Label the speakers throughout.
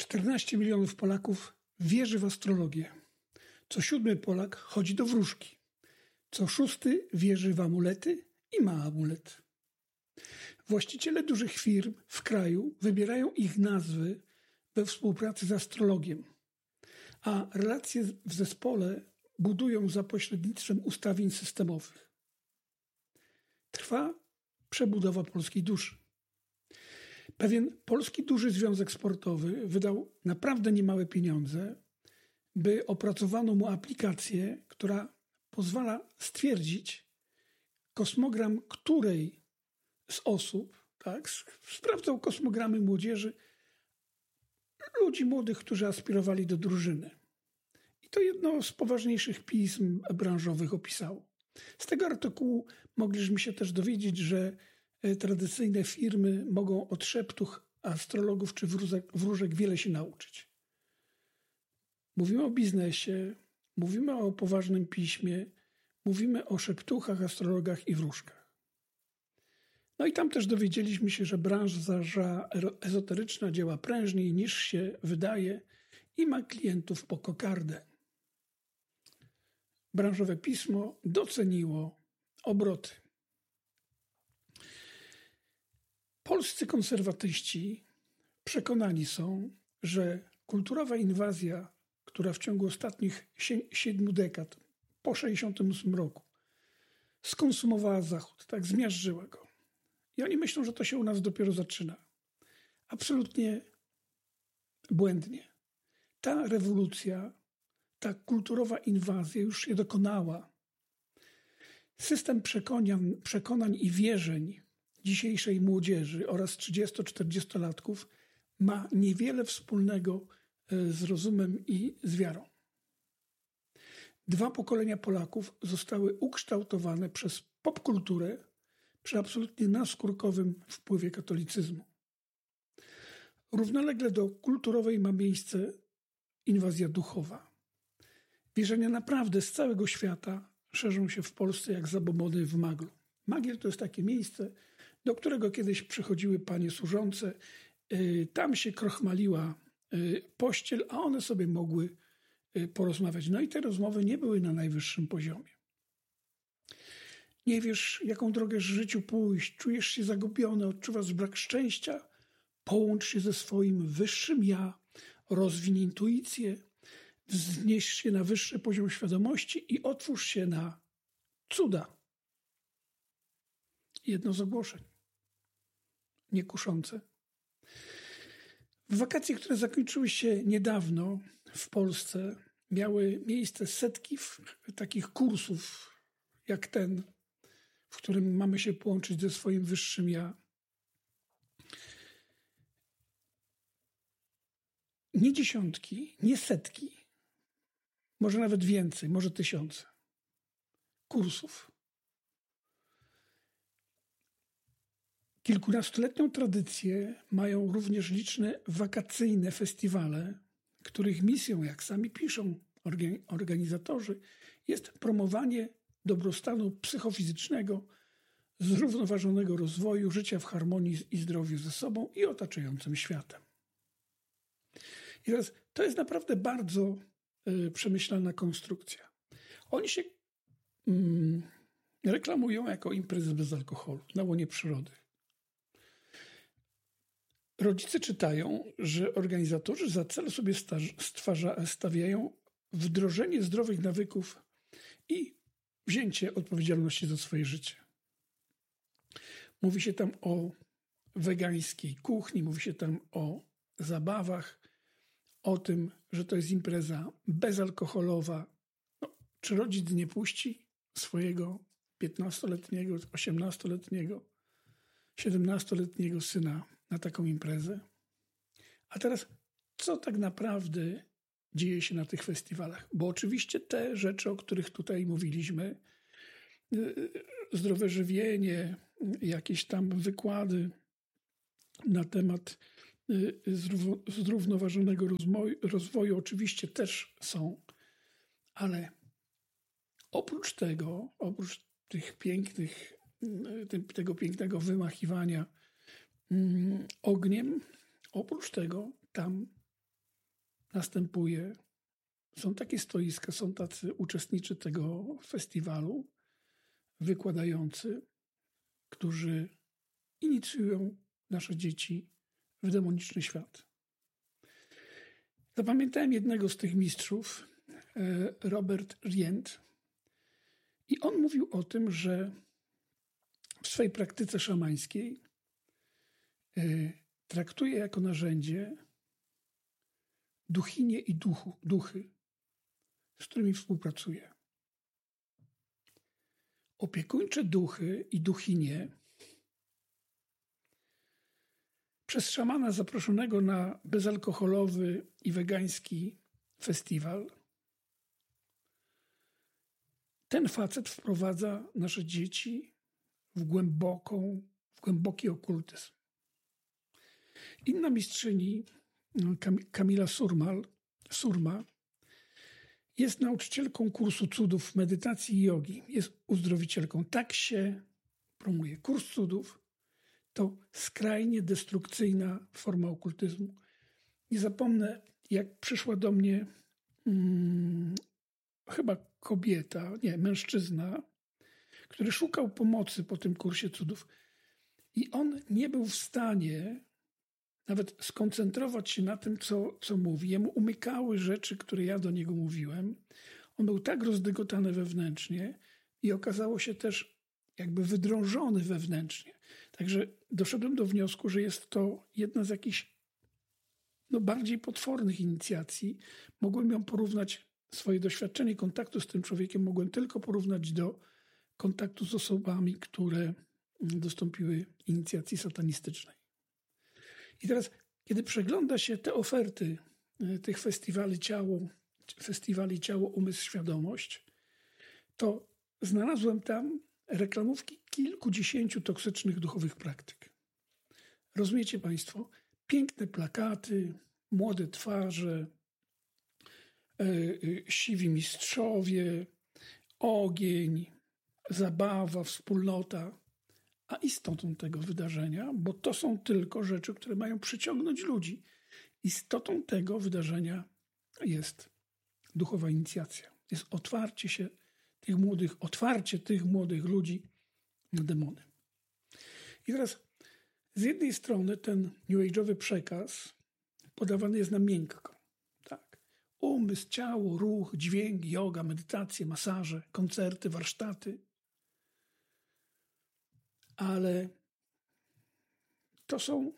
Speaker 1: 14 milionów Polaków wierzy w astrologię. Co 7 Polak chodzi do wróżki. Co 6 wierzy w amulety i ma amulet. Właściciele dużych firm w kraju wybierają ich nazwy we współpracy z astrologiem, a relacje w zespole budują za pośrednictwem ustawień systemowych. Trwa przebudowa polskiej duszy. Pewien polski duży związek sportowy wydał naprawdę niemałe pieniądze, by opracowano mu aplikację, która pozwala stwierdzić kosmogram której z osób, sprawdzał kosmogramy młodzieży, ludzi młodych, którzy aspirowali do drużyny. I to jedno z poważniejszych pism branżowych opisało. Z tego artykułu mogliśmy się też dowiedzieć, że tradycyjne firmy mogą od szeptów astrologów czy wróżek wiele się nauczyć. Mówimy o biznesie, mówimy o poważnym piśmie, mówimy o szeptuchach, astrologach i wróżkach. No i tam też dowiedzieliśmy się, że branża ezoteryczna działa prężniej niż się wydaje i ma klientów po kokardę. Branżowe pismo doceniło obroty. Polscy konserwatyści przekonani są, że kulturowa inwazja, która w ciągu ostatnich 7 dekad, po 1968 roku, skonsumowała Zachód, zmiażdżyła go. I oni myślą, że to się u nas dopiero zaczyna. Absolutnie błędnie. Ta rewolucja, ta kulturowa inwazja już się dokonała. System przekonań i wierzeń dzisiejszej młodzieży oraz 30-40-latków ma niewiele wspólnego z rozumem i z wiarą. 2 pokolenia Polaków zostały ukształtowane przez popkulturę przy absolutnie naskórkowym wpływie katolicyzmu. Równolegle do kulturowej ma miejsce inwazja duchowa. Wierzenia naprawdę z całego świata szerzą się w Polsce jak zabobony w maglu. Magiel to jest takie miejsce, do którego kiedyś przychodziły panie służące. Tam się krochmaliła pościel, a one sobie mogły porozmawiać. No i te rozmowy nie były na najwyższym poziomie. Nie wiesz, jaką drogę w życiu pójść, czujesz się zagubiony, odczuwasz brak szczęścia. Połącz się ze swoim wyższym ja, rozwiń intuicję, wznieś się na wyższy poziom świadomości i otwórz się na cuda. Jedno z ogłoszeń. Niekuszące. W wakacje, które zakończyły się niedawno w Polsce, miały miejsce setki takich kursów jak ten, w którym mamy się połączyć ze swoim wyższym ja. Nie dziesiątki, nie setki, może nawet więcej, może 1000 kursów. Kilkunastoletnią tradycję mają również liczne wakacyjne festiwale, których misją, jak sami piszą organizatorzy, jest promowanie dobrostanu psychofizycznego, zrównoważonego rozwoju, życia w harmonii i zdrowiu ze sobą i otaczającym światem. I teraz to jest naprawdę bardzo przemyślana konstrukcja. Oni się reklamują jako imprezy bez alkoholu na łonie przyrody. Rodzice czytają, że organizatorzy za cel sobie stawiają wdrożenie zdrowych nawyków i wzięcie odpowiedzialności za swoje życie. Mówi się tam o wegańskiej kuchni, mówi się tam o zabawach, o tym, że to jest impreza bezalkoholowa. No, czy rodzic nie puści swojego 15-letniego, 18-letniego, 17-letniego syna na taką imprezę? A teraz, co tak naprawdę dzieje się na tych festiwalach? Bo oczywiście te rzeczy, o których tutaj mówiliśmy, zdrowe żywienie, jakieś tam wykłady na temat zrównoważonego rozwoju oczywiście też są, ale oprócz tego, oprócz tego pięknego wymachiwania ogniem, oprócz tego tam następuje. Są takie stoiska, są tacy uczestnicy tego festiwalu, wykładający, którzy inicjują nasze dzieci w demoniczny świat. Zapamiętałem jednego z tych mistrzów, Robert Rient, i on mówił o tym, że w swojej praktyce szamańskiej traktuje jako narzędzie duchinie i duchy, z którymi współpracuje. Opiekuńcze duchy i duchinie przez szamana zaproszonego na bezalkoholowy i wegański festiwal ten facet wprowadza nasze dzieci w głęboki okultyzm. Inna mistrzyni, Kamila Surma, jest nauczycielką kursu cudów medytacji i jogi. Jest uzdrowicielką. Tak się promuje. Kurs cudów to skrajnie destrukcyjna forma okultyzmu. Nie zapomnę, jak przyszła do mnie chyba mężczyzna, który szukał pomocy po tym kursie cudów. I on nie był w stanie nawet skoncentrować się na tym, co mówi. Jemu umykały rzeczy, które ja do niego mówiłem. On był tak rozdygotany wewnętrznie i okazało się też jakby wydrążony wewnętrznie. Także doszedłem do wniosku, że jest to jedna z jakichś bardziej potwornych inicjacji. Mogłem ją porównać, swoje doświadczenie kontaktu z tym człowiekiem mogłem tylko porównać do kontaktu z osobami, które dostąpiły inicjacji satanistycznej. I teraz, kiedy przegląda się te oferty tych festiwali Ciało, Umysł, Świadomość, to znalazłem tam reklamówki kilkudziesięciu toksycznych duchowych praktyk. Rozumiecie Państwo? Piękne plakaty, młode twarze, siwi mistrzowie, ogień, zabawa, wspólnota. A istotą tego wydarzenia, bo to są tylko rzeczy, które mają przyciągnąć ludzi, istotą tego wydarzenia jest duchowa inicjacja. Jest otwarcie tych młodych ludzi na demony. I teraz z jednej strony ten New Age'owy przekaz podawany jest na miękko. Tak. Umysł, ciało, ruch, dźwięk, joga, medytacje, masaże, koncerty, warsztaty. Ale to są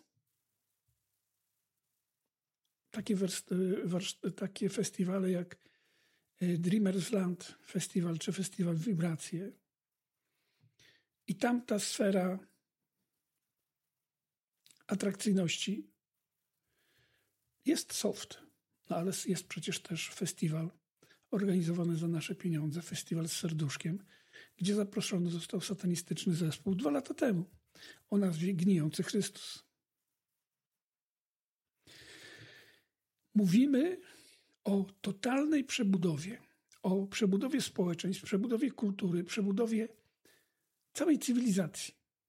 Speaker 1: takie festiwale jak Dreamers Land Festival czy Festiwal Wibracje. I tam ta sfera atrakcyjności jest soft, ale jest przecież też festiwal organizowany za nasze pieniądze, festiwal z serduszkiem, gdzie zaproszony został satanistyczny zespół 2 lata temu o nazwie Gnijący Chrystus. Mówimy o totalnej przebudowie, o przebudowie społeczeństw, przebudowie kultury, przebudowie całej cywilizacji.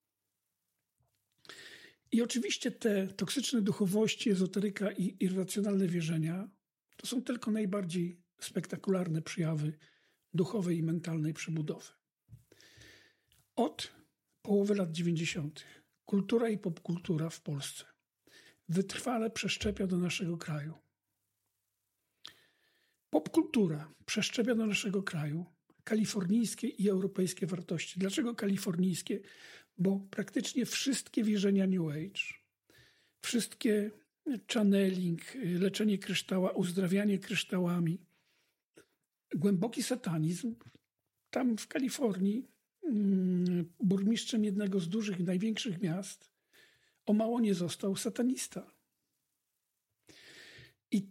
Speaker 1: I oczywiście te toksyczne duchowości, ezoteryka i irracjonalne wierzenia to są tylko najbardziej spektakularne przejawy duchowej i mentalnej przebudowy. Od połowy lat 90. kultura i popkultura w Polsce wytrwale przeszczepia do naszego kraju. Popkultura przeszczepia do naszego kraju kalifornijskie i europejskie wartości. Dlaczego kalifornijskie? Bo praktycznie wszystkie wierzenia New Age, wszystkie channeling, leczenie kryształa, uzdrawianie kryształami, głęboki satanizm, tam w Kalifornii burmistrzem jednego z dużych, największych miast o mało nie został satanista. I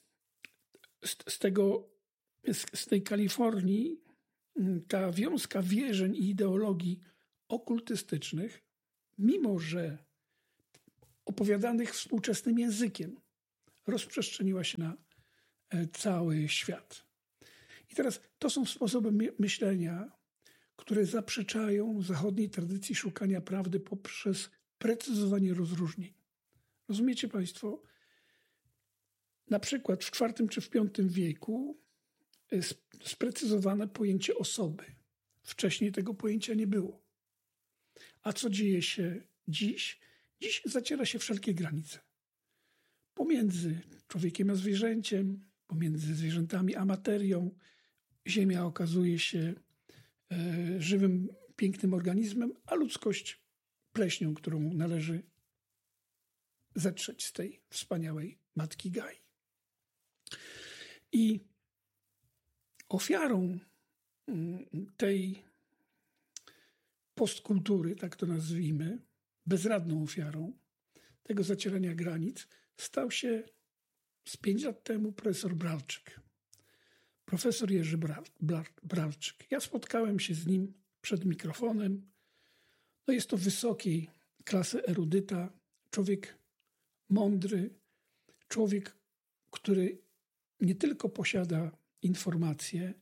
Speaker 1: z tej Kalifornii ta wiązka wierzeń i ideologii okultystycznych, mimo że opowiadanych współczesnym językiem, rozprzestrzeniła się na cały świat. I teraz to są sposoby myślenia, które zaprzeczają zachodniej tradycji szukania prawdy poprzez precyzowanie rozróżnień. Rozumiecie Państwo? Na przykład w IV czy w V wieku jest sprecyzowane pojęcie osoby. Wcześniej tego pojęcia nie było. A co dzieje się dziś? Dziś zaciera się wszelkie granice. Pomiędzy człowiekiem a zwierzęciem, pomiędzy zwierzętami a materią, Ziemia okazuje się żywym, pięknym organizmem, a ludzkość pleśnią, którą należy zetrzeć z tej wspaniałej Matki Gai. I ofiarą tej postkultury, tak to nazwijmy, bezradną ofiarą tego zacierania granic stał się z 5 lat temu profesor Bralczyk. Profesor Jerzy Bralczyk. Ja spotkałem się z nim przed mikrofonem. No jest to wysokiej klasy erudyta, człowiek mądry, człowiek, który nie tylko posiada informacje,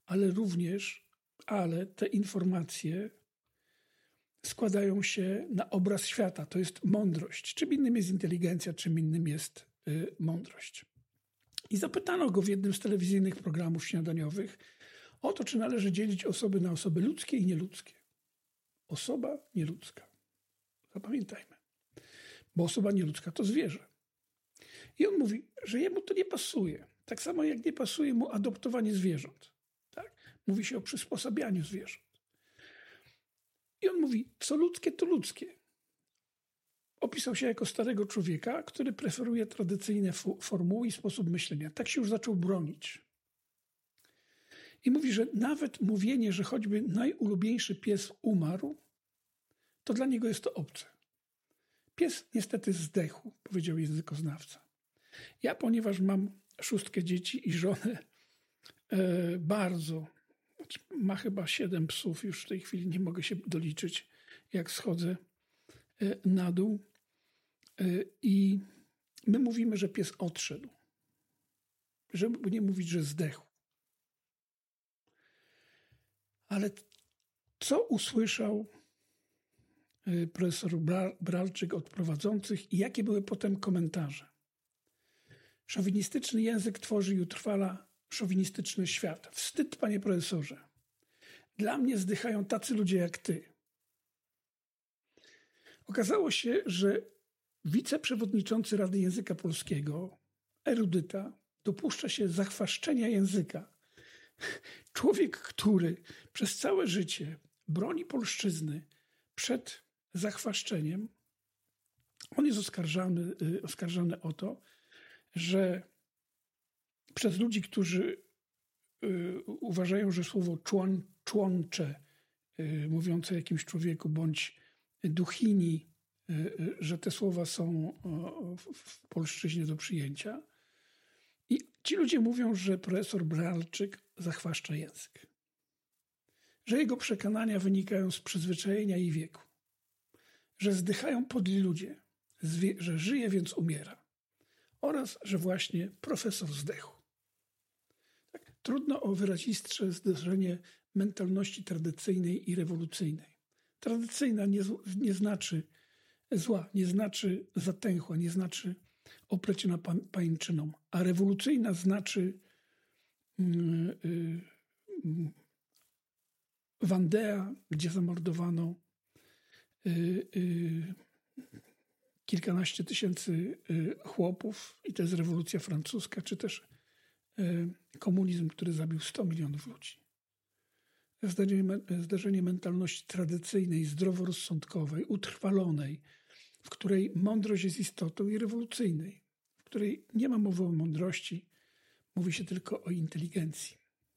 Speaker 1: ale te informacje składają się na obraz świata. To jest mądrość. Czym innym jest inteligencja, czym innym jest mądrość. I zapytano go w jednym z telewizyjnych programów śniadaniowych o to, czy należy dzielić osoby na osoby ludzkie i nieludzkie. Osoba nieludzka. Zapamiętajmy. Bo osoba nieludzka to zwierzę. I on mówi, że jemu to nie pasuje. Tak samo jak nie pasuje mu adoptowanie zwierząt. Tak? Mówi się o przysposabianiu zwierząt. I on mówi, co ludzkie, to ludzkie. Opisał się jako starego człowieka, który preferuje tradycyjne formuły i sposób myślenia. Tak się już zaczął bronić. I mówi, że nawet mówienie, że choćby najulubieńszy pies umarł, to dla niego jest to obce. Pies niestety zdechł, powiedział językoznawca. Ja, ponieważ mam 6 dzieci i żonę, ma chyba 7 psów, już w tej chwili nie mogę się doliczyć, jak schodzę na dół. I my mówimy, że pies odszedł. Żeby nie mówić, że zdechł. Ale co usłyszał profesor Bralczyk od prowadzących i jakie były potem komentarze? Szowinistyczny język tworzy i utrwala szowinistyczny świat. Wstyd, panie profesorze. Dla mnie zdychają tacy ludzie jak ty. Okazało się, że wiceprzewodniczący Rady Języka Polskiego, erudyta, dopuszcza się zachwaszczenia języka. Człowiek, który przez całe życie broni polszczyzny przed zachwaszczeniem, on jest oskarżany o to, że przez ludzi, którzy uważają, że słowo członcze, mówiące o jakimś człowieku, bądź duchini, że te słowa są w polszczyźnie do przyjęcia. I ci ludzie mówią, że profesor Bralczyk zachwaszcza język. Że jego przekonania wynikają z przyzwyczajenia i wieku. Że zdychają podli ludzie, że żyje, więc umiera. Oraz, że właśnie profesor zdechł. Tak, trudno o wyrazistsze zderzenie mentalności tradycyjnej i rewolucyjnej. Tradycyjna nie znaczy zła, nie znaczy zatęchła, nie znaczy opleciona pajęczyną, a rewolucyjna znaczy Wandea, gdzie zamordowano kilkanaście tysięcy chłopów i to jest rewolucja francuska, czy też komunizm, który zabił 100 milionów ludzi. Zdarzenie mentalności tradycyjnej, zdroworozsądkowej, utrwalonej, w której mądrość jest istotą, i rewolucyjnej, w której nie ma mowy o mądrości, mówi się tylko o inteligencji.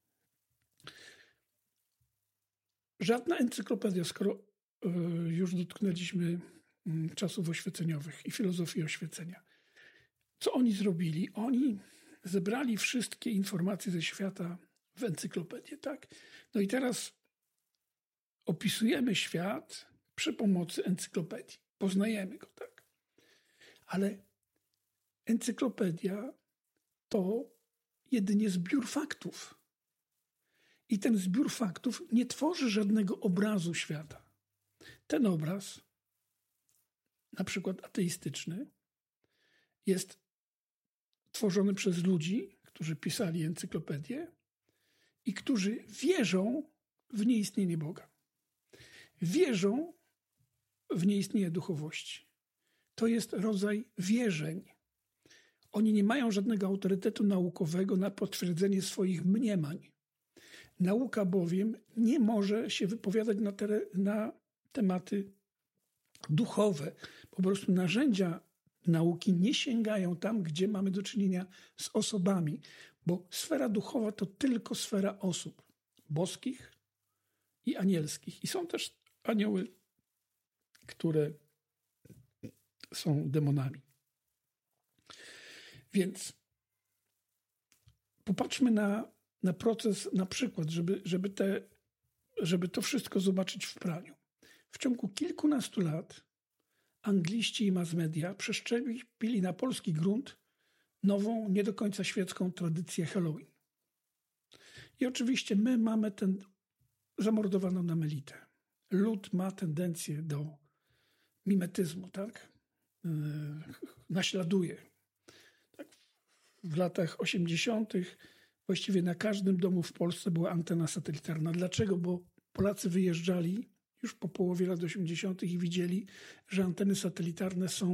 Speaker 1: Żadna encyklopedia, skoro już dotknęliśmy czasów oświeceniowych i filozofii oświecenia. Co oni zrobili? Oni zebrali wszystkie informacje ze świata w encyklopedię, tak? No i teraz opisujemy świat przy pomocy encyklopedii. Poznajemy go, tak? Ale encyklopedia to jedynie zbiór faktów. I ten zbiór faktów nie tworzy żadnego obrazu świata. Ten obraz, na przykład ateistyczny, jest tworzony przez ludzi, którzy pisali encyklopedię i którzy wierzą w nieistnienie Boga. Wierzą w nieistnienie duchowości. To jest rodzaj wierzeń. Oni nie mają żadnego autorytetu naukowego na potwierdzenie swoich mniemań. Nauka bowiem nie może się wypowiadać na tematy duchowe. Po prostu narzędzia nauki nie sięgają tam, gdzie mamy do czynienia z osobami, bo sfera duchowa to tylko sfera osób boskich i anielskich. I są też anioły, które są demonami. Więc popatrzmy na proces, na przykład, żeby to wszystko zobaczyć w praniu. W ciągu kilkunastu lat angliści i mass media przeszczepili na polski grunt nową, nie do końca świecką tradycję Halloween. I oczywiście my mamy tę zamordowaną nam elitę. Lud ma tendencję do mimetyzmu, tak? Naśladuje. Tak? W latach 80. właściwie na każdym domu w Polsce była antena satelitarna. Dlaczego? Bo Polacy wyjeżdżali już po połowie lat 80. i widzieli, że anteny satelitarne są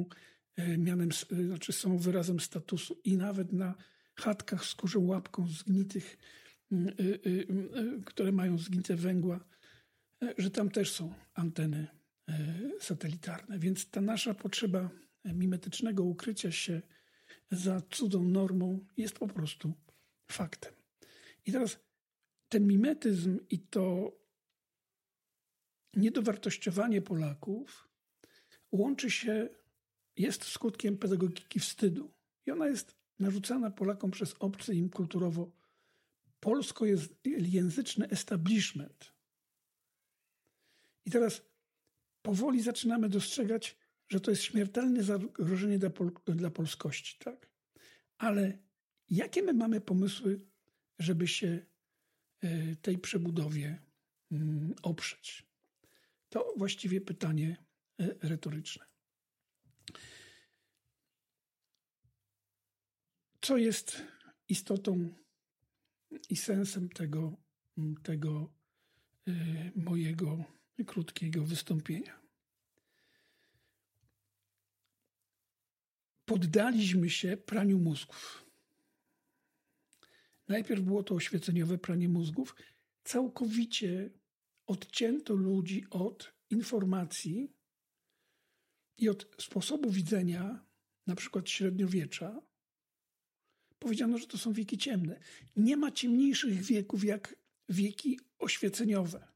Speaker 1: są wyrazem statusu i nawet na chatkach z kurzą łapką zgnitych, które mają zgnite węgła, że tam też są anteny satelitarne. Więc ta nasza potrzeba mimetycznego ukrycia się za cudzą normą jest po prostu faktem. I teraz ten mimetyzm i to niedowartościowanie Polaków łączy się, jest skutkiem pedagogiki wstydu. I ona jest narzucana Polakom przez obcy im kulturowo polskojęzyczny establishment. I teraz powoli zaczynamy dostrzegać, że to jest śmiertelne zagrożenie dla polskości. Tak? Ale jakie my mamy pomysły, żeby się tej przebudowie oprzeć? To właściwie pytanie retoryczne. Co jest istotą i sensem tego mojego krótkiego wystąpienia? Poddaliśmy się praniu mózgów. Najpierw było to oświeceniowe pranie mózgów. Całkowicie odcięto ludzi od informacji i od sposobu widzenia, na przykład średniowiecza. Powiedziano, że to są wieki ciemne. Nie ma ciemniejszych wieków jak wieki oświeceniowe.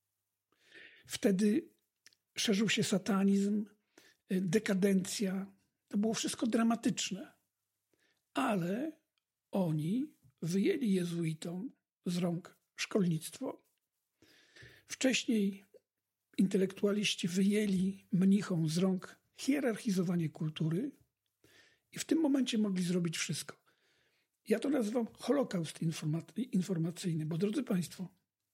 Speaker 1: Wtedy szerzył się satanizm, dekadencja. To było wszystko dramatyczne. Ale oni wyjęli jezuitom z rąk szkolnictwo. Wcześniej intelektualiści wyjęli mnichom z rąk hierarchizowanie kultury i w tym momencie mogli zrobić wszystko. Ja to nazywam Holokaust informacyjny, bo drodzy Państwo,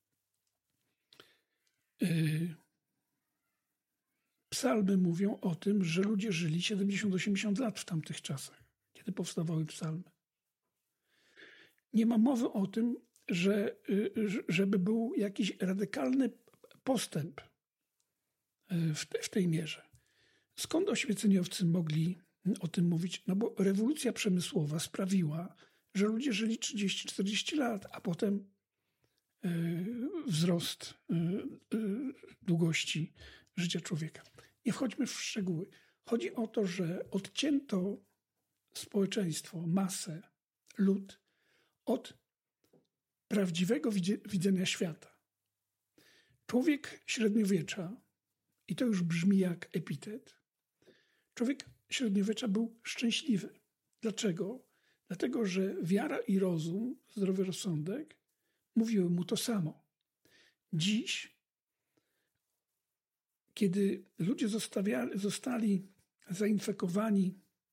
Speaker 1: psalmy mówią o tym, że ludzie żyli 70-80 lat w tamtych czasach, kiedy powstawały psalmy. Nie ma mowy o tym, żeby był jakiś radykalny postęp w tej mierze. Skąd oświeceniowcy mogli o tym mówić? No bo rewolucja przemysłowa sprawiła, że ludzie żyli 30-40 lat, a potem wzrost długości życia człowieka. Nie wchodźmy w szczegóły. Chodzi o to, że odcięto społeczeństwo, masę, lud od prawdziwego widzenia świata. Człowiek średniowiecza, i to już brzmi jak epitet, człowiek średniowiecza był szczęśliwy. Dlaczego? Dlatego, że wiara i rozum, zdrowy rozsądek mówiły mu to samo. Dziś, kiedy ludzie zostali zainfekowani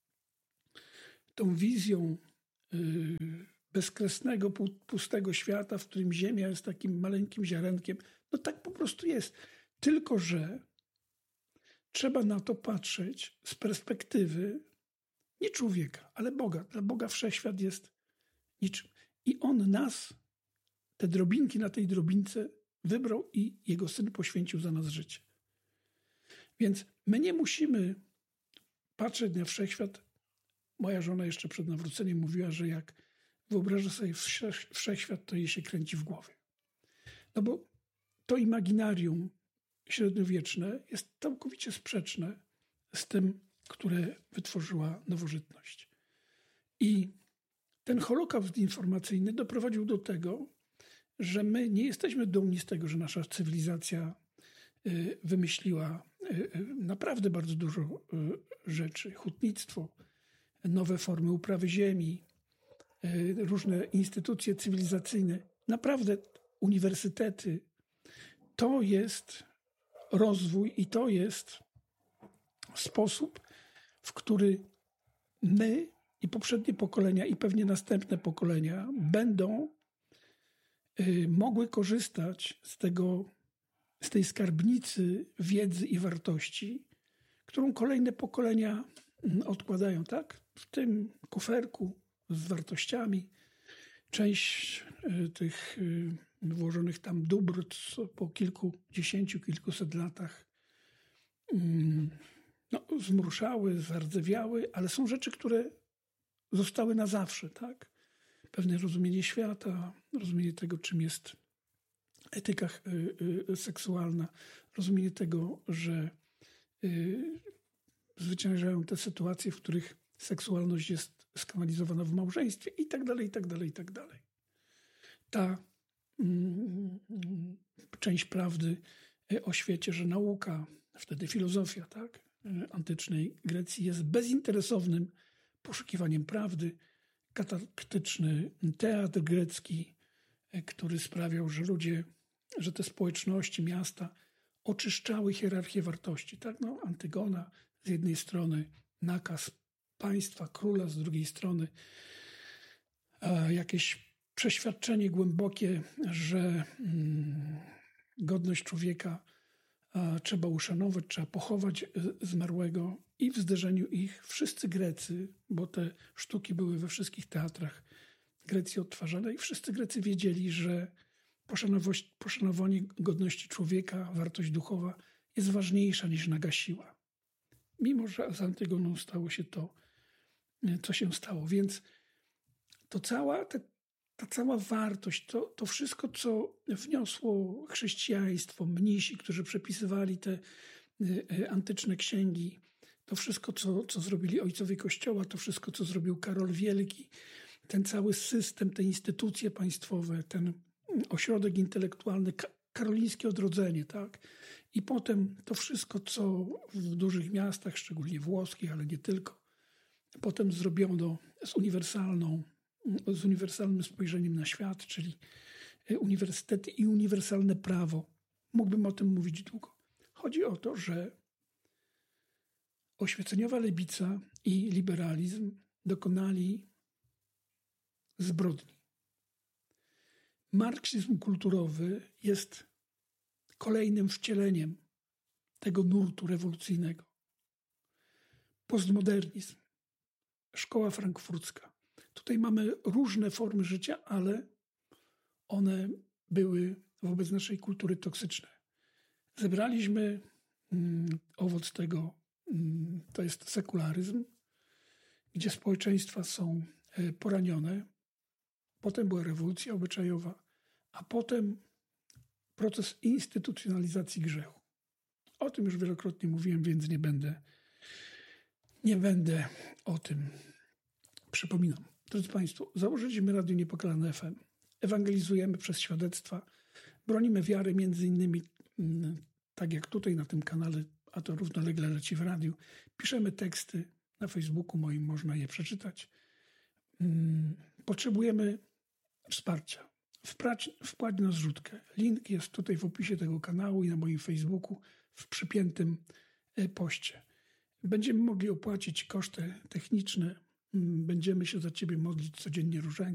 Speaker 1: tą wizją bezkresnego, pustego świata, w którym Ziemia jest takim maleńkim ziarenkiem, no tak po prostu jest. Tylko że trzeba na to patrzeć z perspektywy Nie człowieka, ale Boga. Dla Boga wszechświat jest niczym. I On nas, te drobinki na tej drobince wybrał i Jego Syn poświęcił za nas życie. Więc my nie musimy patrzeć na wszechświat. Moja żona jeszcze przed nawróceniem mówiła, że jak wyobraża sobie wszechświat, to jej się kręci w głowie. No bo to imaginarium średniowieczne jest całkowicie sprzeczne z tym, które wytworzyła nowożytność. I ten holokaust informacyjny doprowadził do tego, że my nie jesteśmy dumni z tego, że nasza cywilizacja wymyśliła naprawdę bardzo dużo rzeczy. Hutnictwo, nowe formy uprawy ziemi, różne instytucje cywilizacyjne. Naprawdę uniwersytety. To jest rozwój i to jest sposób, w który my i poprzednie pokolenia i pewnie następne pokolenia będą mogły korzystać z tej skarbnicy wiedzy i wartości, którą kolejne pokolenia odkładają, tak? W tym kuferku z wartościami. Część tych włożonych tam dóbr po kilkudziesięciu, kilkuset latach zmruszały, zardzewiały, ale są rzeczy, które zostały na zawsze, tak? Pewne rozumienie świata, rozumienie tego, czym jest etyka seksualna, rozumienie tego, że zwyciężają te sytuacje, w których seksualność jest skanalizowana w małżeństwie i tak dalej, i tak dalej, i tak dalej. Ta część prawdy o świecie, że nauka, wtedy filozofia, tak, antycznej Grecji jest bezinteresownym poszukiwaniem prawdy, kataktyczny teatr grecki, który sprawiał, że że te społeczności, miasta oczyszczały hierarchię wartości. Tak? No, Antygona z jednej strony, nakaz państwa, króla z drugiej strony, jakieś przeświadczenie głębokie, że godność człowieka trzeba uszanować, trzeba pochować zmarłego i w zderzeniu ich wszyscy Grecy, bo te sztuki były we wszystkich teatrach Grecji odtwarzane i wszyscy Grecy wiedzieli, że poszanowanie godności człowieka, wartość duchowa jest ważniejsza niż naga siła. Mimo że z Antygoną stało się to, co się stało. Więc to ta cała wartość, to wszystko, co wniosło chrześcijaństwo, mnisi, którzy przepisywali te antyczne księgi, to wszystko, co zrobili ojcowie Kościoła, to wszystko, co zrobił Karol Wielki, ten cały system, te instytucje państwowe, ten ośrodek intelektualny, karolińskie odrodzenie, tak? I potem to wszystko, co w dużych miastach, szczególnie włoskich, ale nie tylko, potem zrobiono z uniwersalnym spojrzeniem na świat, czyli uniwersytety i uniwersalne prawo. Mógłbym o tym mówić długo. Chodzi o to, że oświeceniowa lewica i liberalizm dokonali zbrodni. Marksizm kulturowy jest kolejnym wcieleniem tego nurtu rewolucyjnego. Postmodernizm, szkoła frankfurcka. Tutaj mamy różne formy życia, ale one były wobec naszej kultury toksyczne. Zebraliśmy owoc tego, to jest sekularyzm, gdzie społeczeństwa są poranione. Potem była rewolucja obyczajowa, a potem proces instytucjonalizacji grzechu. O tym już wielokrotnie mówiłem, więc nie będę o tym przypominał. Drodzy Państwo, założyliśmy Radio Niepokalane FM. Ewangelizujemy przez świadectwa. Bronimy wiary między innymi, tak jak tutaj na tym kanale, a to równolegle leci w radiu. Piszemy teksty na Facebooku moim, można je przeczytać. Potrzebujemy wsparcia. Wpłać na zrzutkę. Link jest tutaj w opisie tego kanału i na moim Facebooku w przypiętym poście. Będziemy mogli opłacić koszty techniczne. Będziemy się za Ciebie modlić codziennie różańcem.